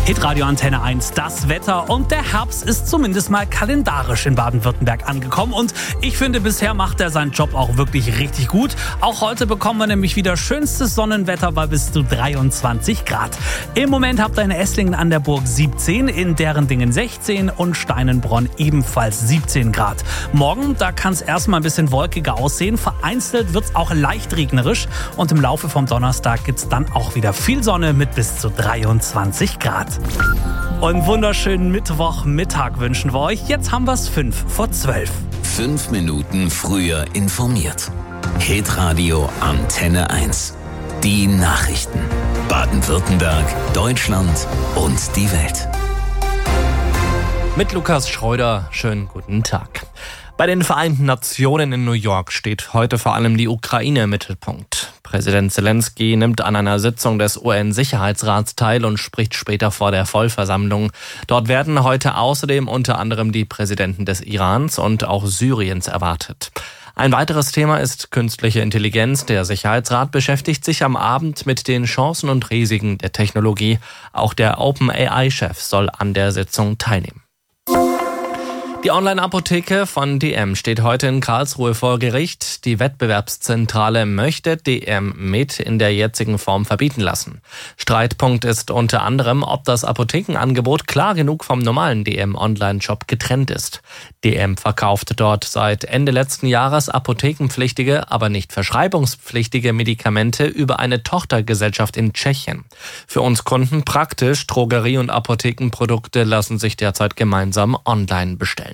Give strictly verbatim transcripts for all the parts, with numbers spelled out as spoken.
Hitradio Antenne eins, das Wetter und der Herbst ist zumindest mal kalendarisch in Baden-Württemberg angekommen und ich finde, bisher macht er seinen Job auch wirklich richtig gut. Auch heute bekommen wir nämlich wieder schönstes Sonnenwetter bei bis zu dreiundzwanzig Grad. Im Moment habt ihr in Esslingen an der Burg siebzehn, in Derendingen sechzehn und Steinenbronn ebenfalls siebzehn Grad. Morgen, da kann es erstmal ein bisschen wolkiger aussehen, vereinzelt wird es auch leicht regnerisch und im Laufe vom Donnerstag gibt es dann auch wieder viel Sonne mit bis zu dreiundzwanzig Grad. Und wunderschönen Mittwochmittag wünschen wir euch. Jetzt haben wir es fünf vor zwölf. Fünf Minuten früher informiert. Hitradio Antenne eins. Die Nachrichten. Baden-Württemberg, Deutschland und die Welt. Mit Lukas Schreuder, schönen guten Tag. Bei den Vereinten Nationen in New York steht heute vor allem die Ukraine im Mittelpunkt. Präsident Zelensky nimmt an einer Sitzung des U N-Sicherheitsrats teil und spricht später vor der Vollversammlung. Dort werden heute außerdem unter anderem die Präsidenten des Irans und auch Syriens erwartet. Ein weiteres Thema ist künstliche Intelligenz. Der Sicherheitsrat beschäftigt sich am Abend mit den Chancen und Risiken der Technologie. Auch der OpenAI-Chef soll an der Sitzung teilnehmen. Die Online-Apotheke von D M steht heute in Karlsruhe vor Gericht. Die Wettbewerbszentrale möchte D M Med in der jetzigen Form verbieten lassen. Streitpunkt ist unter anderem, ob das Apothekenangebot klar genug vom normalen D M-Online-Shop getrennt ist. D M verkauft dort seit Ende letzten Jahres apothekenpflichtige, aber nicht verschreibungspflichtige Medikamente über eine Tochtergesellschaft in Tschechien. Für uns Kunden praktisch, Drogerie- und Apothekenprodukte lassen sich derzeit gemeinsam online bestellen.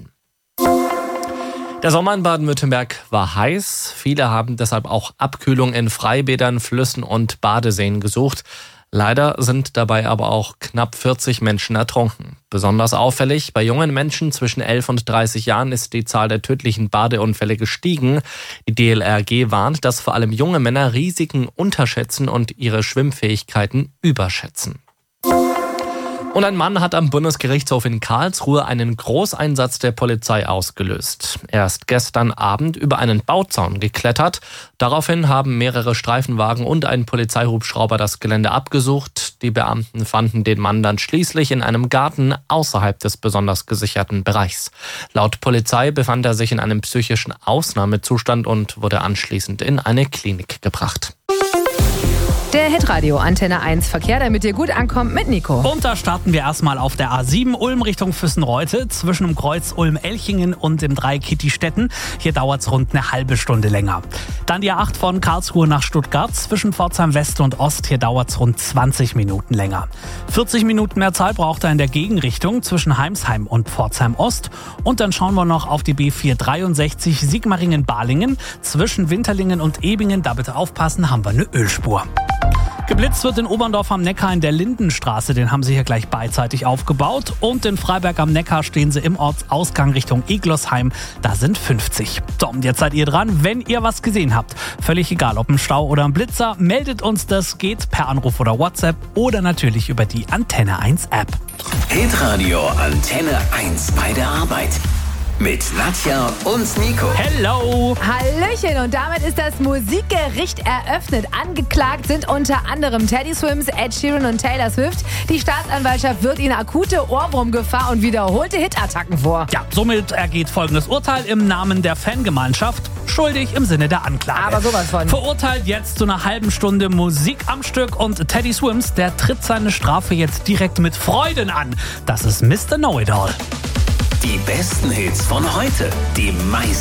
Der Sommer in Baden-Württemberg war heiß. Viele haben deshalb auch Abkühlung in Freibädern, Flüssen und Badeseen gesucht. Leider sind dabei aber auch knapp vierzig Menschen ertrunken. Besonders auffällig, bei jungen Menschen zwischen elf und dreißig Jahren ist die Zahl der tödlichen Badeunfälle gestiegen. Die D L R G warnt, dass vor allem junge Männer Risiken unterschätzen und ihre Schwimmfähigkeiten überschätzen. Und ein Mann hat am Bundesgerichtshof in Karlsruhe einen Großeinsatz der Polizei ausgelöst. Er ist gestern Abend über einen Bauzaun geklettert. Daraufhin haben mehrere Streifenwagen und ein Polizeihubschrauber das Gelände abgesucht. Die Beamten fanden den Mann dann schließlich in einem Garten außerhalb des besonders gesicherten Bereichs. Laut Polizei befand er sich in einem psychischen Ausnahmezustand und wurde anschließend in eine Klinik gebracht. Der Hitradio Antenne eins Verkehr, damit ihr gut ankommt mit Nico. Und da starten wir erstmal auf der A sieben Ulm Richtung Füssenreute zwischen dem Kreuz Ulm-Elchingen und dem Dreieck Kittistetten. Hier dauert es rund eine halbe Stunde länger. Dann die A acht von Karlsruhe nach Stuttgart zwischen Pforzheim West und Ost. Hier dauert es rund zwanzig Minuten länger. vierzig Minuten mehr Zeit braucht er in der Gegenrichtung zwischen Heimsheim und Pforzheim Ost. Und dann schauen wir noch auf die B vierhundertdreiundsechzig Sigmaringen-Balingen zwischen Winterlingen und Ebingen. Da bitte aufpassen, haben wir eine Ölspur. Geblitzt wird in Oberndorf am Neckar in der Lindenstraße, den haben sie hier gleich beidseitig aufgebaut. Und in Freiberg am Neckar stehen sie im Ortsausgang Richtung Eglosheim, da sind fünfzig. So, und jetzt seid ihr dran, wenn ihr was gesehen habt. Völlig egal, ob ein Stau oder ein Blitzer, meldet uns, das geht per Anruf oder WhatsApp oder natürlich über die Antenne eins App. Hitradio Antenne eins bei der Arbeit. Mit Nadja und Nico. Hello! Hallöchen, und damit ist das Musikgericht eröffnet. Angeklagt sind unter anderem Teddy Swims, Ed Sheeran und Taylor Swift. Die Staatsanwaltschaft wirft ihnen akute Ohrwurmgefahr und wiederholte Hitattacken vor. Ja, somit ergeht folgendes Urteil im Namen der Fangemeinschaft. Schuldig im Sinne der Anklage. Aber sowas von. Verurteilt jetzt zu einer halben Stunde Musik am Stück und Teddy Swims, der tritt seine Strafe jetzt direkt mit Freuden an. Das ist Mister Know-It-All. Die besten Hits von heute, die meisten